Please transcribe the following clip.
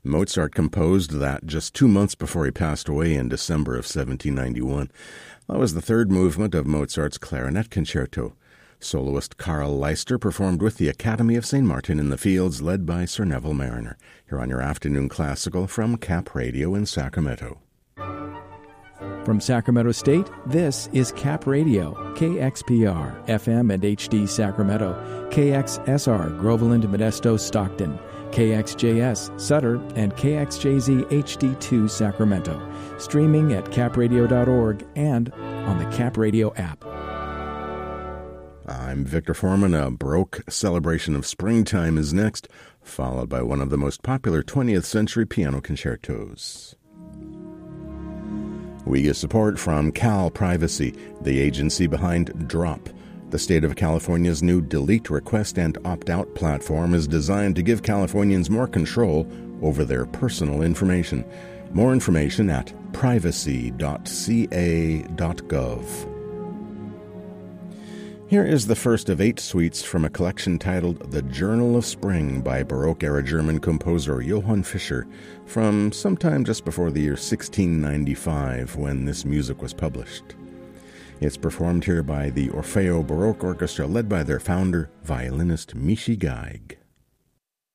Mozart composed that just 2 months before he passed away in December of 1791. That was the third movement of Mozart's Clarinet Concerto. Soloist Carl Leister performed with the Academy of St. Martin in the Fields, led by Sir Neville Marriner. Here on your Afternoon Classical from Cap Radio in Sacramento. From Sacramento State, this is Cap Radio, KXPR, FM and HD Sacramento, KXSR, Groveland, Modesto, Stockton, KXJS, Sutter, and KXJZ HD2 Sacramento. Streaming at capradio.org and on the Cap Radio app. I'm Victor Foreman. A Baroque celebration of springtime is next, followed by one of the most popular 20th century piano concertos. We get support from Cal Privacy, the agency behind Drop. The state of California's new Delete Request and Opt-out platform is designed to give Californians more control over their personal information. More information at privacy.ca.gov. Here is the first of 8 suites from a collection titled The Journal of Spring by Baroque-era German composer Johann Fischer from sometime just before the year 1695 when this music was published. It's performed here by the Orfeo Baroque Orchestra led by their founder, violinist Michi Geig.